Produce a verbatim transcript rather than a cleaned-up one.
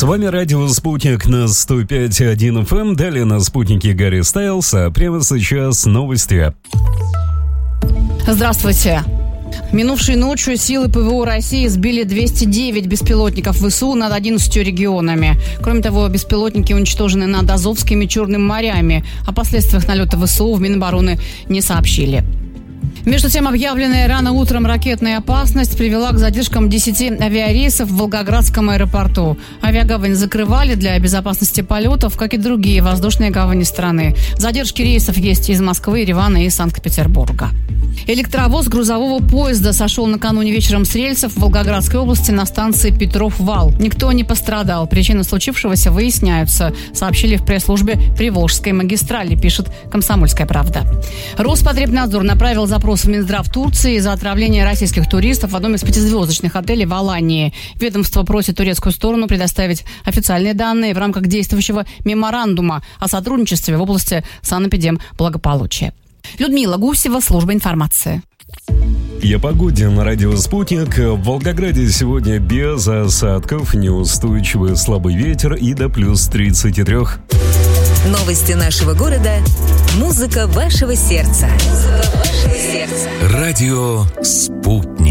С вами радио «Спутник» на сто пять и один эф эм. Далее на «Спутнике» Гарри Стайлс, а прямо сейчас новости. Здравствуйте. Минувшей ночью силы ПВО России сбили двести девять беспилотников ВСУ над одиннадцатью регионами. Кроме того, беспилотники уничтожены над Азовским и Черным морями. О последствиях налета ВСУ в Минобороны не сообщили. Между тем, объявленная рано утром ракетная опасность привела к задержкам десяти авиарейсов в Волгоградском аэропорту. Авиагавань закрывали для безопасности полетов, как и другие воздушные гавани страны. Задержки рейсов есть из Москвы, Еревана и Санкт-Петербурга. Электровоз грузового поезда сошел накануне вечером с рельсов в Волгоградской области на станции Петров-Вал. Никто не пострадал. Причины случившегося выясняются, сообщили в пресс-службе Приволжской магистрали, пишет «Комсомольская правда». Роспотребнадзор направил запрос в Минздрав Турции за отравление российских туристов в одном из пятизвездочных отелей в Алании. Ведомство просит турецкую сторону предоставить официальные данные в рамках действующего меморандума о сотрудничестве в области санэпидемблагополучия. Людмила Гусева, служба информации. И о погоде на радио «Спутник». В Волгограде сегодня без осадков, неустойчивый слабый ветер и до плюс тридцати трёх. Новости нашего города. Музыка вашего сердца. Музыка вашего сердца. Радио «Спутник».